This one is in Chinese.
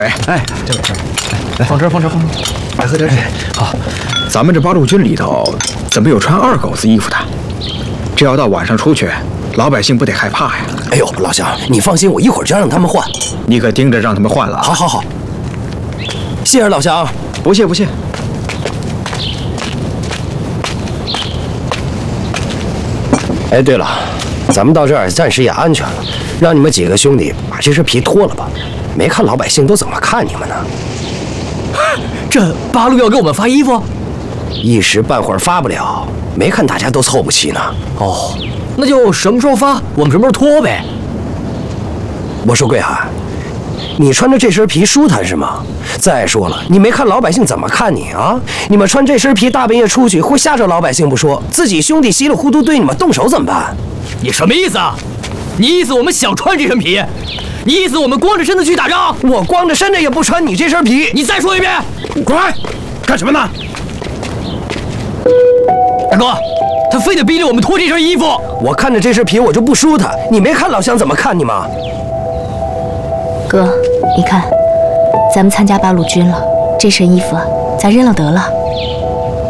哎，这边，来放这儿， 来喝点水。 好，咱们这八路军里头怎么有穿二狗子衣服的？这要到晚上出去，老百姓不得害怕呀？ 哎呦，老乡，你放心，我一会儿就让他们换。 你可盯着让他们换了啊！ 好，谢谢老乡。 不谢。 哎，对了，咱们到这儿暂时也安全了，让你们几个兄弟把这身皮脱了吧。没看老百姓都怎么看你们呢？ 这八路要给我们发衣服？ 一时半会儿发不了，没看大家都凑不齐呢。 哦，那就什么时候发，我们什么时候脱呗。 我说贵汉，你穿着这身皮舒坦是吗？再说了，你没看老百姓怎么看你啊？你们穿这身皮大半夜出去，会吓着老百姓不说，自己兄弟稀里糊涂对你们动手怎么办？ 你什么意思啊？你意思我们想穿这身皮？你意思我们光着身子去打仗？ 我光着身子也不穿你这身皮。 你再说一遍！ 滚！干什么呢？ 大哥，他非得逼着我们脱这身衣服。 我看着这身皮我就不舒坦，你没看老乡怎么看你吗？ 哥，你看，咱们参加八路军了，这身衣服咱扔了得了。